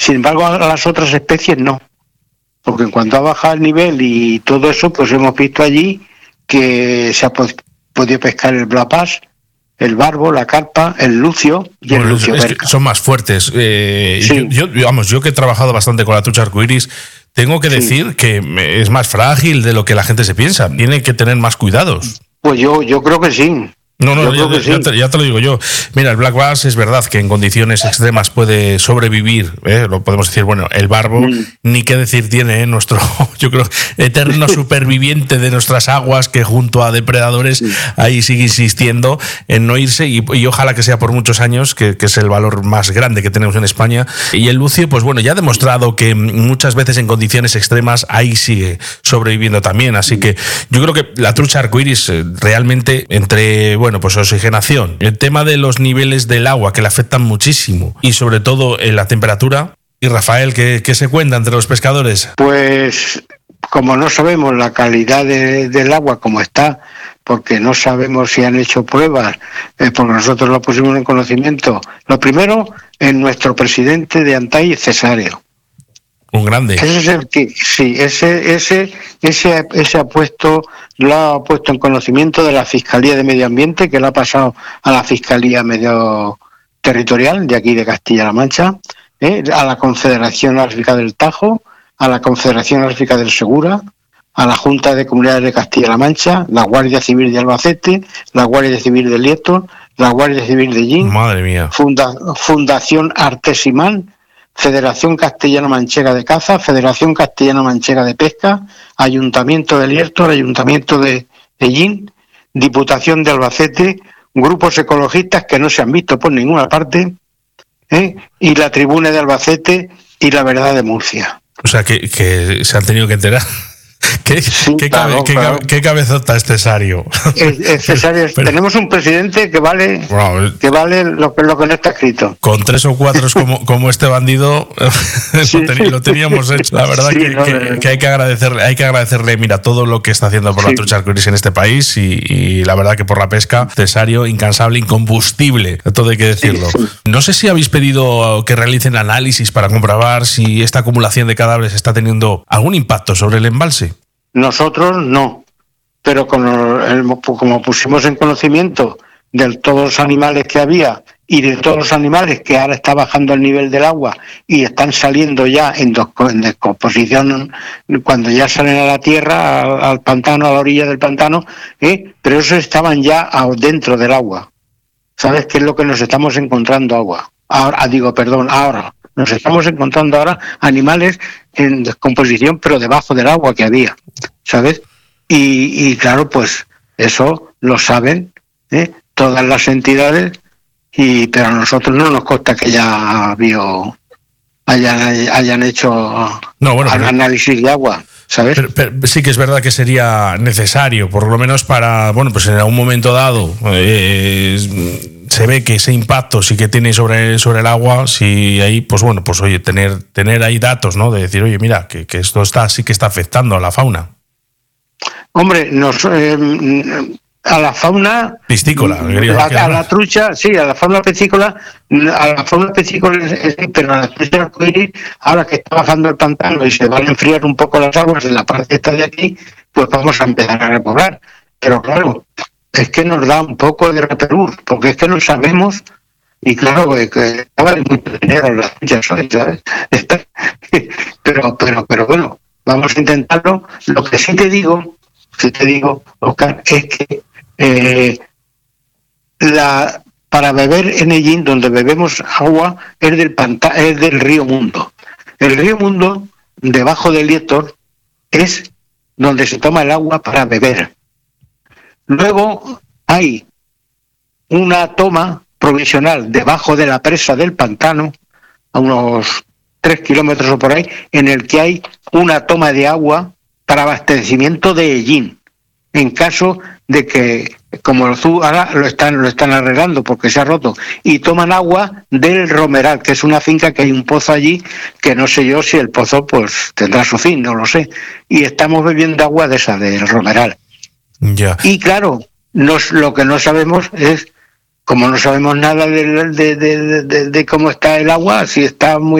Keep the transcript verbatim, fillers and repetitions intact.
Sin embargo, a las otras especies no. Porque en cuanto ha bajado el nivel y todo eso, pues hemos visto allí que se ha pod- podido pescar el black bass, el barbo, la carpa, el lucio y Bueno, el lucio es que perca. son más fuertes. Eh, Sí. yo, yo, vamos, yo que he trabajado bastante con la trucha arcoiris, tengo que Sí. decir que es más frágil de lo que la gente se piensa. Tiene que tener más cuidados. Pues yo, yo creo que sí. No, no, Yo ya, creo que ya sí. te, ya te lo digo yo. Mira, el black bass es verdad que en condiciones extremas puede sobrevivir, ¿eh? Lo podemos decir, bueno, el barbo, Mm. ni qué decir tiene, ¿eh? Nuestro, yo creo, eterno superviviente de nuestras aguas que junto a depredadores Sí. ahí sigue insistiendo en no irse y, y ojalá que sea por muchos años, que, que es el valor más grande que tenemos en España. Y el lucio, pues bueno, ya ha demostrado que muchas veces en condiciones extremas ahí sigue sobreviviendo también. Así que yo creo que la trucha arcoiris eh, realmente entre, bueno, pues oxigenación, el tema de los niveles del agua que le afectan muchísimo y sobre todo en la temperatura. Y Rafael, ¿qué, qué se cuenta entre los pescadores? Pues como no sabemos la calidad de, del agua como está, porque no sabemos si han hecho pruebas, eh, porque nosotros lo pusimos en conocimiento. Lo primero, en nuestro presidente de Antay, Cesario. Un grande. Ese es el que, sí, ese, ese, ese, ese ha puesto, lo ha puesto en conocimiento de la Fiscalía de Medio Ambiente, que lo ha pasado a la Fiscalía Medio Territorial de aquí de Castilla-La Mancha, ¿eh? A la Confederación Álfica del Tajo, a la Confederación Álfica del Segura, a la Junta de Comunidades de Castilla-La Mancha, la Guardia Civil de Albacete, la Guardia Civil de Lieto, la Guardia Civil de Yin, Madre mía. Funda, Fundación Artesimán, Federación Castellano-Manchega de Caza, Federación Castellano-Manchega de Pesca, Ayuntamiento de Lierto, el Ayuntamiento de Ellín, Diputación de Albacete, grupos ecologistas que no se han visto por ninguna parte, ¿eh? Y la Tribuna de Albacete y la Verdad de Murcia. O sea, que, que se han tenido que enterar. ¿Qué, Sí, qué, claro, cabe, qué, claro. qué cabezota es Cesario? Es, es Cesario, Pero- tenemos un presidente que vale, Bueno, que vale lo que, lo que no está escrito. con tres o cuatro como, como este bandido Sí. lo, teni- lo teníamos hecho. La verdad Sí, que, no, que- no. que hay que agradecerle, hay que agradecerle, mira, todo lo que está haciendo por la Sí. trucha arcoiris en este país y, y la verdad que por la pesca, Cesario, incansable, incombustible, todo hay que decirlo. Sí, sí. No sé si habéis pedido que realicen análisis para comprobar si esta acumulación de cadáveres está teniendo algún impacto sobre el embalse. Nosotros no, pero con el, como pusimos en conocimiento de todos los animales que había y de todos los animales que ahora está bajando el nivel del agua y están saliendo ya en, dos, en descomposición cuando ya salen a la tierra, al, al pantano, a la orilla del pantano, ¿eh? Pero esos estaban ya dentro del agua. ¿Sabes qué es lo que nos estamos encontrando agua? Ahora, digo, perdón, ahora. Nos estamos encontrando ahora animales en descomposición, pero debajo del agua que había, ¿sabes? Y, y claro, pues eso lo saben, ¿eh? Todas las entidades, y pero a nosotros no nos consta que ya habido, hayan, hayan hecho No, bueno, pero- análisis de agua, ¿sabes? Pero, pero sí que es verdad que sería necesario, por lo menos para, bueno, pues en algún momento dado eh, se ve que ese impacto sí que tiene sobre, sobre el agua, si ahí, pues bueno, pues oye, tener, tener ahí datos, ¿no? De decir, oye, mira, que, que esto está, sí que está afectando a la fauna. Hombre, nos, eh, a la fauna Piscícola, a, quería decir, a ¿no? la trucha, sí, a la fauna piscícola, a la fauna piscícola, es- es- pero a la trucha arcoíris, ahora que está bajando el pantano y se van a enfriar un poco las aguas en la parte esta de aquí, pues vamos a empezar a repoblar. Pero claro, es que nos da un poco de repelús, porque es que no sabemos, y claro, eh, que vale mucho dinero las truchas hoy, ¿sabes? pero, pero, pero bueno, vamos a intentarlo. Lo que sí te digo, sí te digo, Oscar, es que eh, la para beber en Ellín, donde bebemos agua, es del panta, es del río Mundo. El río Mundo, debajo del Lietor, es donde se toma el agua para beber. Luego hay una toma provisional debajo de la presa del pantano, a unos tres kilómetros o por ahí, en el que hay una toma de agua para abastecimiento de Ellín, en caso de que, como tú ahora lo están, lo están arreglando porque se ha roto, y toman agua del Romeral, que es una finca que hay un pozo allí, que no sé yo si el pozo pues tendrá su fin, no lo sé, y estamos bebiendo agua de esa, del Romeral. Ya. Y claro, nos, lo que no sabemos es, como no sabemos nada de, de, de, de, de cómo está el agua, si está muy